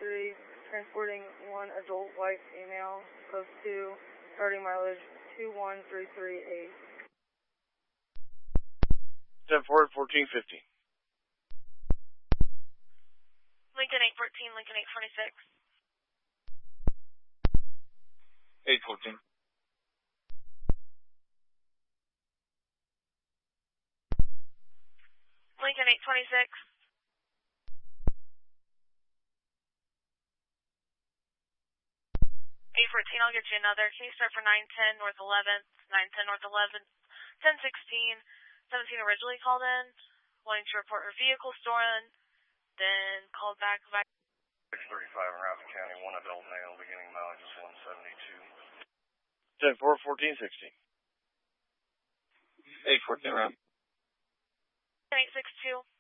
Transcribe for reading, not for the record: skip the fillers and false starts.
transporting one adult white female, post 2, starting mileage 21338. 10 forward, 1450. Lincoln 814, Lincoln 826. 814. Lincoln 826. 814, I'll get you another. Can you start for 910 North 11th, 910 North 11th, 1016, 17 originally called in, wanting to report her vehicle stolen, then called back. 635 in Rapid County, one adult male, beginning mileage is 172. 10 forward, 1460. 814 round. 862.